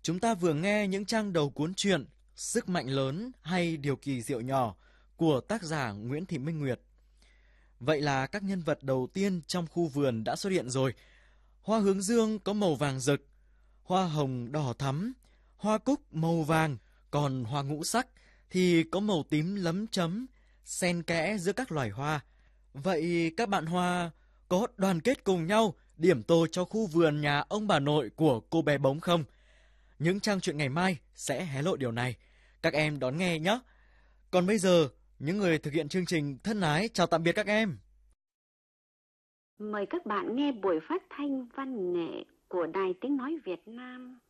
Chúng ta vừa nghe những trang đầu cuốn truyện Sức mạnh lớn hay Điều kỳ diệu nhỏ của tác giả Nguyễn Thị Minh Nguyệt. Vậy là các nhân vật đầu tiên trong khu vườn đã xuất hiện rồi. Hoa hướng dương có màu vàng rực, hoa hồng đỏ thắm, hoa cúc màu vàng, còn hoa ngũ sắc thì có màu tím lấm chấm, xen kẽ giữa các loài hoa. Vậy các bạn Hoa có đoàn kết cùng nhau điểm tô cho khu vườn nhà ông bà nội của cô bé bóng không? Những trang truyện ngày mai sẽ hé lộ điều này. Các em đón nghe nhé. Còn bây giờ, những người thực hiện chương trình thân ái chào tạm biệt các em. Mời các bạn nghe buổi phát thanh văn nghệ của Đài Tiếng Nói Việt Nam.